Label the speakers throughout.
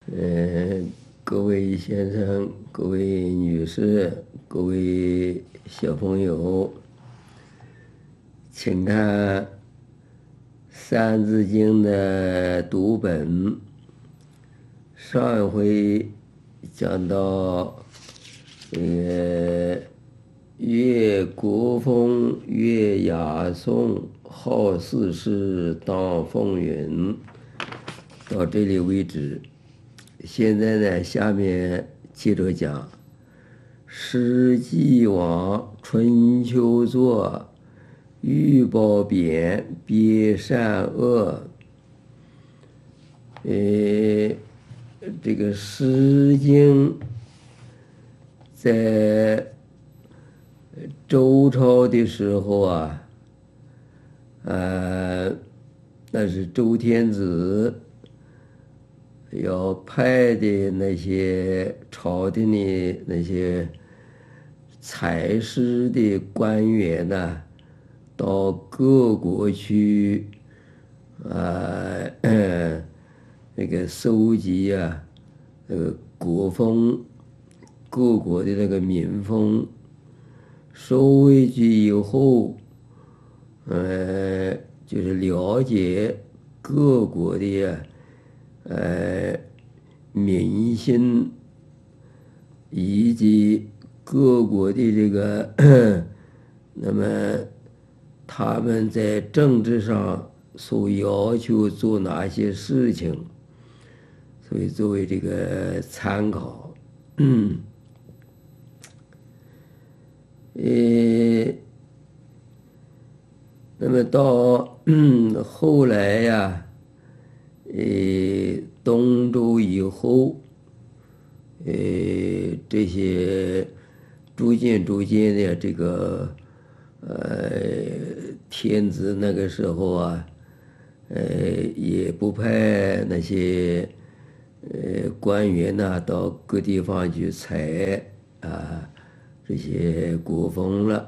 Speaker 1: 嗯，各位先生、各位女士、各位小朋友，请看《三字经》的读本。上一回讲到这个越国风，越雅颂，好四时，当风云，到这里为止。现在呢，下面接着讲诗既往，春秋作，欲褒贬，别善恶。这个《诗经》在周朝的时候啊，那是周天子要派的那些朝廷的那些采诗的官员呢，到各国去，那个搜集啊，那个国风，各国的那个民风，收回去以后，就是了解各国的民心，以及各国的这个那么他们在政治上所要求做哪些事情，所以作为这个参考。那么到后来呀，东周以后，这些逐渐的这个天子那个时候啊，也不派那些官员呐到各地方去采这些国风了。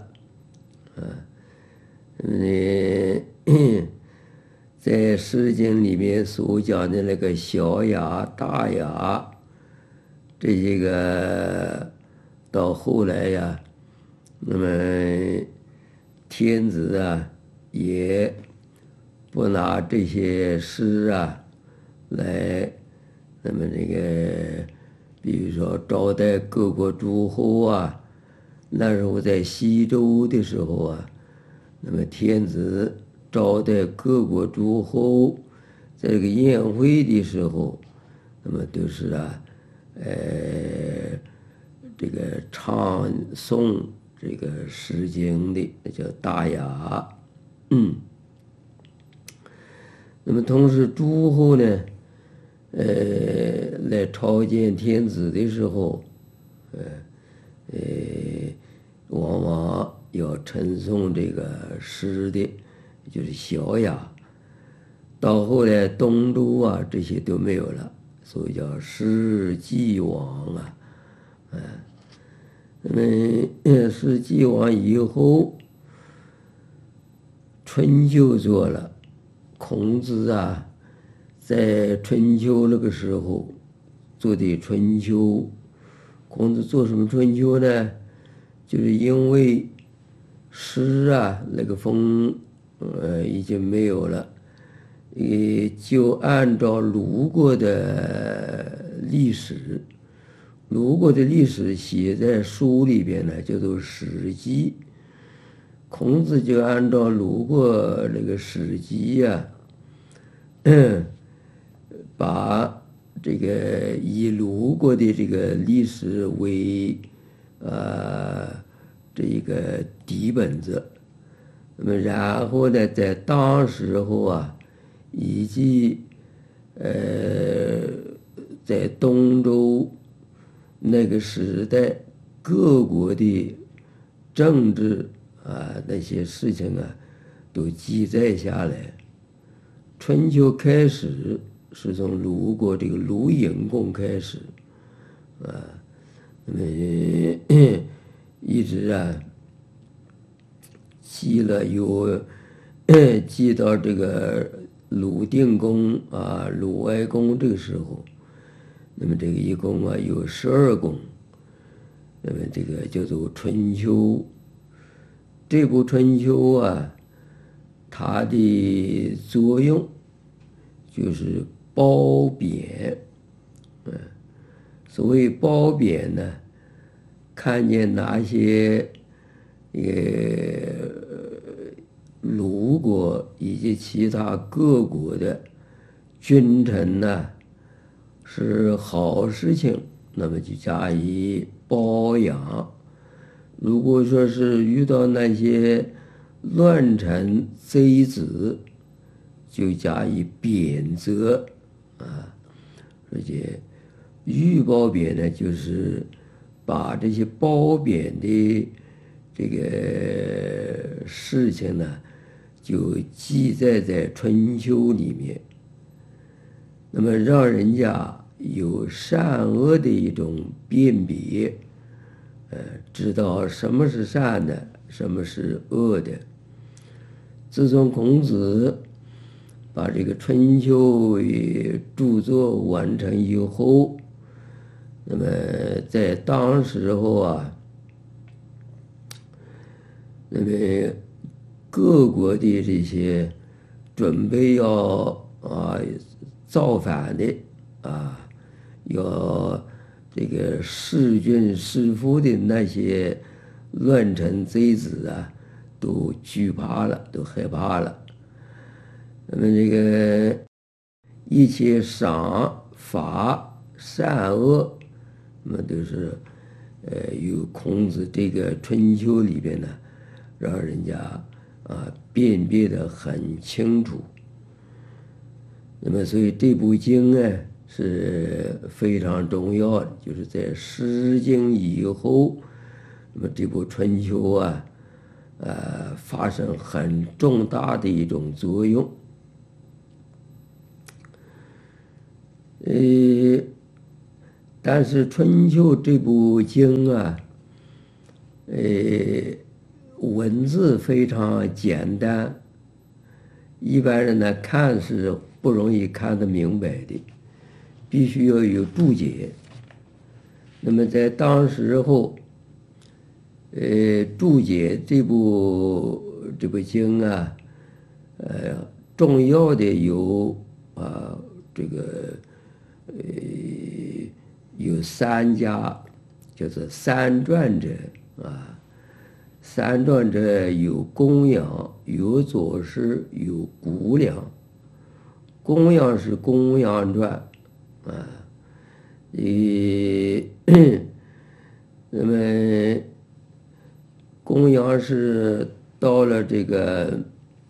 Speaker 1: 在《诗经》里面所讲的那个小雅、大雅，这些个到后来呀，那么天子啊也不拿这些诗啊来，那么这个比如说招待各国诸侯啊，那时候在西周的时候啊，那么天子招待各国诸侯，在这个宴会的时候，那么都是这个唱诵这个《诗经》的，那叫大雅。那么同时诸侯呢，来朝见天子的时候，往往要称颂这个诗的，就是小雅。到后来东周啊，这些都没有了，所以叫诗既往啊。那么诗既往以后，春秋做了。孔子啊，在春秋那个时候做的春秋。孔子做什么春秋呢？就是因为诗啊那个风已经没有了，就按照鲁国的历史，鲁国的历史写在书里边呢，叫做《史记》。孔子就按照鲁国那个《史记》呀，把这个以鲁国的这个历史为这一个底本子。那么然后呢，在当时候啊，以及在东周那个时代各国的政治那些事情啊，都记载下来。春秋开始是从鲁国这个鲁隐公开始，那么一直记了记到这个鲁定公鲁哀公这个时候。 那么这个一共有12宫，那么这个叫做春秋。这部春秋啊，它的作用就是褒贬。所谓褒贬呢，看见哪些鲁国以及其他各国的君臣呢是好事情，那么就加以褒扬；如果说是遇到那些乱臣贼子，就加以贬责啊。而且预褒贬呢，就是把这些褒贬的这个事情呢，就记载在春秋里面，那么让人家有善恶的一种辨别，知道什么是善的，什么是恶的。自从孔子把这个春秋著作完成以后，那么在当时候啊，那么各国的这些准备要造反的要这个弑君弑父的那些乱臣贼子啊，都惧怕了，都害怕了。那么这个一切赏罚善恶，那么都是有孔子这个春秋里边呢，让人家辨别得很清楚。那么所以这部经呢是非常重要的，就是在《诗经》以后，那么这部春秋啊发生很重大的一种作用。但是春秋这部经啊，文字非常简单，一般人呢看是不容易看得明白的，必须要有注解。那么在当时候，注解这部经啊，重要的有这个有3家，叫做三传者啊。三传者有公羊，有左氏，有谷梁。公羊是公羊传那么公羊是到了这个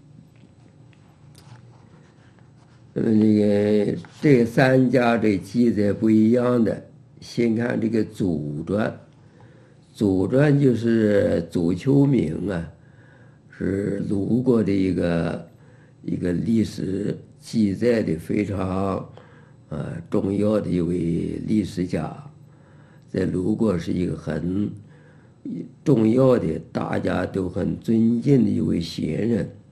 Speaker 1: 这3家这记载不一样的。先看这个祖传，祖传就是祖丘明啊，是鲁国的一个历史记载的非常重要的一位历史家，在鲁国是一个很重要的，大家都很尊敬的一位贤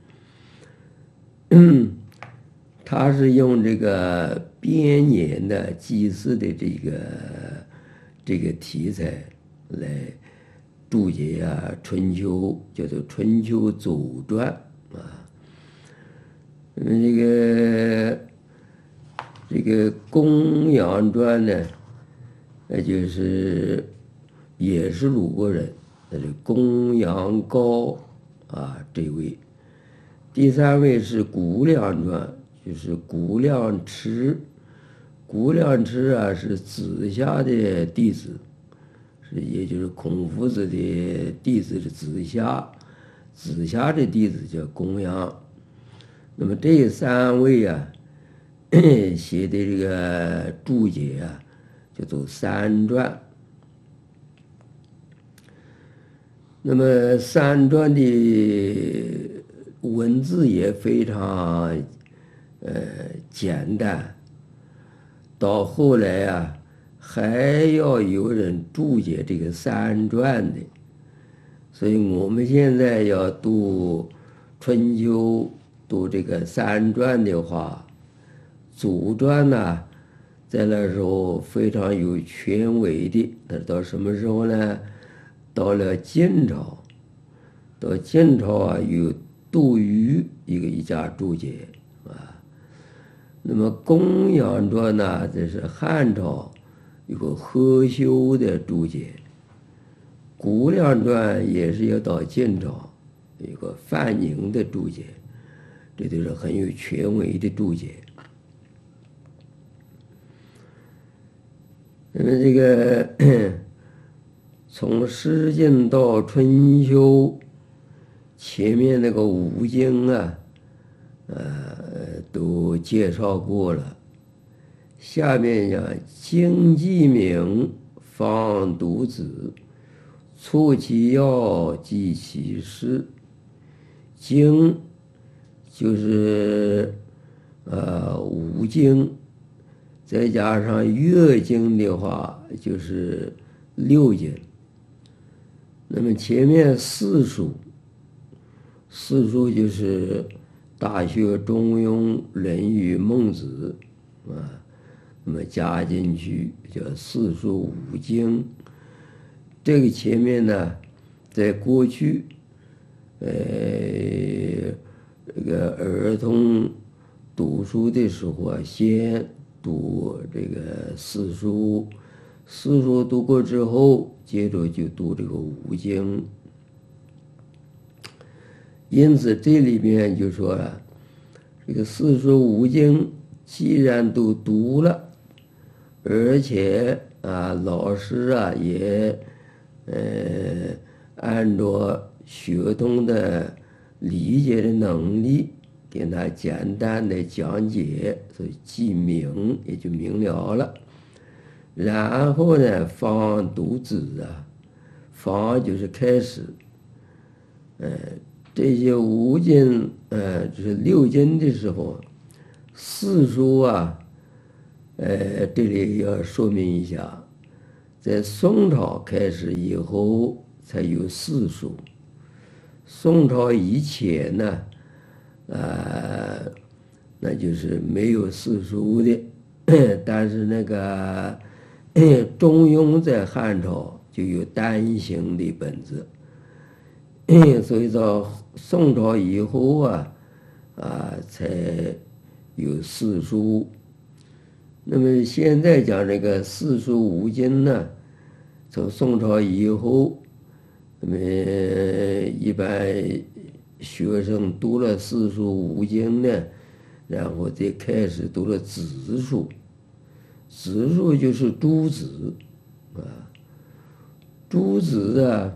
Speaker 1: 人。他是用这个编年的祭祀的这个题材来注解春秋，叫做《春秋祖传》这个公羊传呢，就是也是鲁国人，那是公羊高这位。第3位是谷梁传，就是谷梁池。谷梁池是子夏的弟子，也就是孔夫子的弟子是子夏，子夏的弟子叫公羊。那么这3位写的这个注解叫做三传。那么三传的文字也非常简单，到后来还要有人注解这个三传的，所以我们现在要读春秋，读这个三传的话，祖传呢， 在那时候非常有权威的。那到什么时候呢？到了晋朝，到晋朝啊，有杜预一家注解啊。那么公羊传呢，这是汉朝有个何修的注解。谷梁传也是要到晋朝有个范宁的注解，这都是很有权威的注解。那么这个从诗经到春秋，前面那个五经啊，都介绍过了。下面讲经记名，方读子，促其要，记其事。经就是五经，再加上乐经的话，就是六经。那么前面四书，四书就是《大学》《中庸》《论语》《孟子》啊，那么加进去叫四书五经。这个前面呢，在过去，这个儿童读书的时候啊，先读这个四书，四书读过之后，接着就读这个五经。因此这里面就说了，这个四书五经既然都读了，而且老师也按照学童的理解的能力，给他简单的讲解，所以记明也就明了了。然后呢，方读子方就是开始，这些五经，就是六经的时候，四书这里要说明一下，在宋朝开始以后才有四书。宋朝以前呢，那就是没有四书的。但是那个中庸在汉朝就有单行的本子，所以到宋朝以后才有四书。那么现在讲这个四书五经呢，从宋朝以后，那么一般学生读了四书五经呢，然后再开始读了子书。子书就是诸子诸子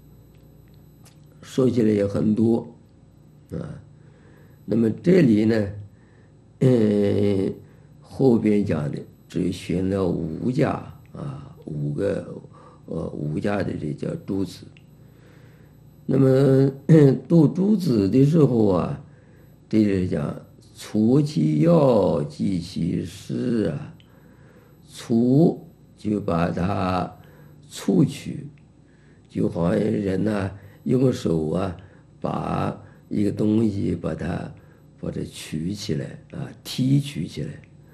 Speaker 1: 说起来也很多那么这里呢，后边讲的只选了五家五家的这叫诸子。那么读诸子的时候这里讲促其要，记其事促就把它促取，就好像人用手把一个东西把它取起来提取起来。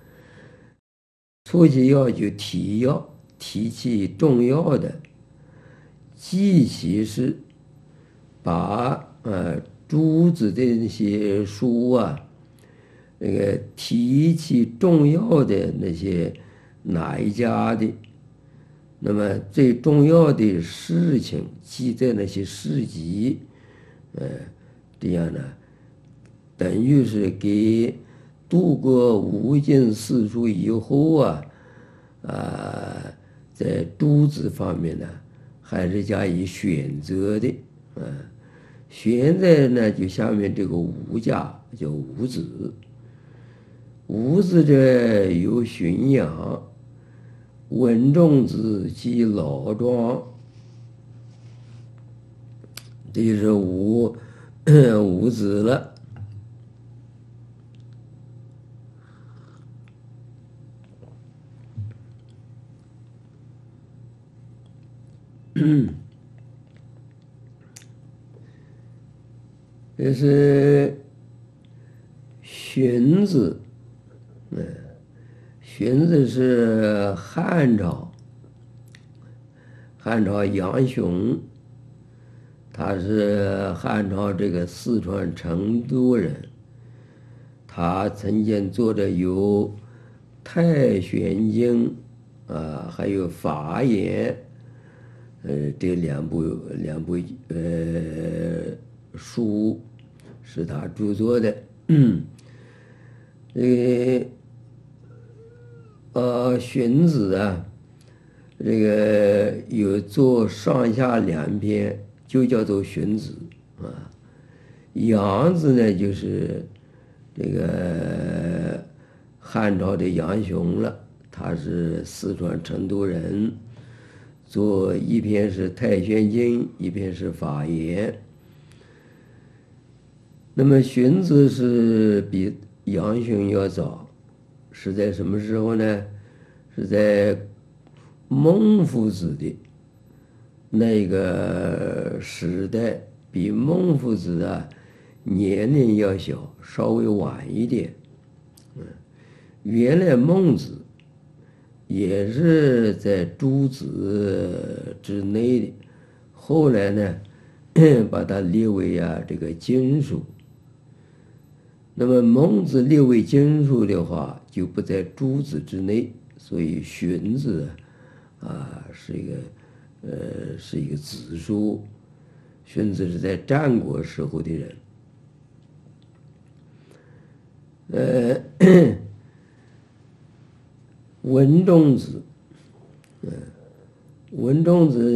Speaker 1: 促其要就提要，提起重要的。记其事，把诸子的那些书那个提起重要的那些哪一家的，那么最重要的事情记在那些事迹，这样呢，等于是给读过五经四书以后在诸子方面呢，还是加以选择的选择呢，就下面这个五家叫五子。五子者有荀养、文仲子及老庄，这就是五子了。这是荀子， 荀子是汉朝杨雄，他是汉朝这个四川成都人，他曾经做的有太玄经还有法言，这两部书是他著作的。荀子啊，这个有做上下两篇，就叫做荀子啊。杨字呢，就是这个汉朝的杨雄了，他是四川成都人，做一篇是太玄经，一篇是法言。那么荀子是比杨雄要早，是在什么时候呢？是在孟夫子的那个时代，比孟夫子年龄要小，稍微晚一点。原来孟子也是在诸子之内的，后来呢，把它列为这个经书。那么孟子列为经书的话，就不在诸子之内，所以荀子是一个子书。荀子是在战国时候的人。文中子，文中子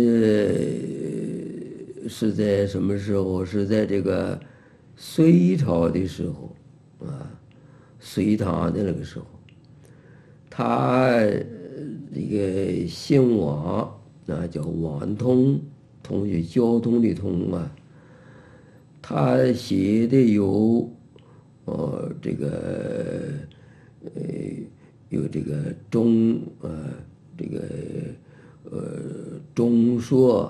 Speaker 1: 是在什么时候？是在这个隋朝的时候隋唐的那个时候，他这个姓王，叫王通，通就交通的通他写的有这个有这个中说